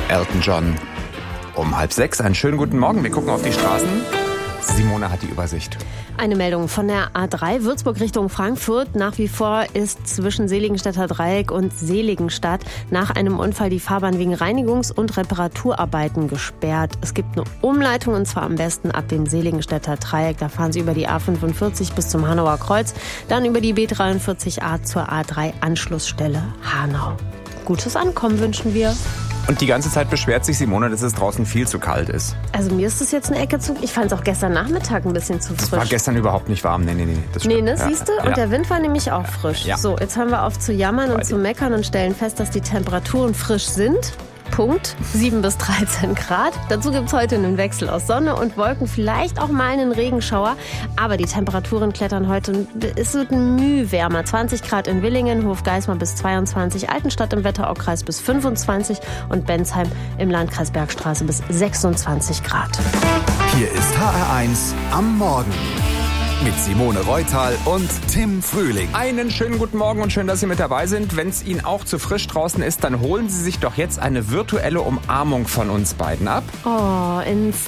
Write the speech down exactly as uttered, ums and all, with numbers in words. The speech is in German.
Elton John. Um halb sechs, einen schönen guten Morgen. Wir gucken auf die Straßen. Simone hat die Übersicht. Eine Meldung von der A drei, Würzburg Richtung Frankfurt. Nach wie vor ist zwischen Seligenstädter Dreieck und Seligenstadt nach einem Unfall die Fahrbahn wegen Reinigungs- und Reparaturarbeiten gesperrt. Es gibt eine Umleitung und zwar am besten ab dem Seligenstädter Dreieck. Da fahren Sie über die A fünfundvierzig bis zum Hanauer Kreuz, dann über die B dreiundvierzig A zur A drei Anschlussstelle Hanau. Gutes Ankommen wünschen wir. Und die ganze Zeit beschwert sich Simone, dass es draußen viel zu kalt ist. Also mir ist es jetzt eine Ecke zu... Ich fand es auch gestern Nachmittag ein bisschen zu frisch. Es war gestern überhaupt nicht warm. Nee, nee, nee. Das nee, ne, ja. siehst du? Und ja. der Wind war nämlich auch frisch. Ja. So, jetzt hören wir auf zu jammern und zu meckern und stellen fest, dass die Temperaturen frisch sind. Punkt. sieben bis dreizehn Grad. Dazu gibt es heute einen Wechsel aus Sonne und Wolken, vielleicht auch mal einen Regenschauer. Aber die Temperaturen klettern heute. Es wird müh wärmer. zwanzig Grad in Willingen, Hofgeismar bis zweiundzwanzig, Altenstadt im Wetteraukreis bis fünfundzwanzig und Bensheim im Landkreis Bergstraße bis sechsundzwanzig Grad. Hier ist H R eins am Morgen. Mit Simone Reutal und Tim Frühling. Einen schönen guten Morgen und schön, dass Sie mit dabei sind. Wenn es Ihnen auch zu frisch draußen ist, dann holen Sie sich doch jetzt eine virtuelle Umarmung von uns beiden ab. Oh, in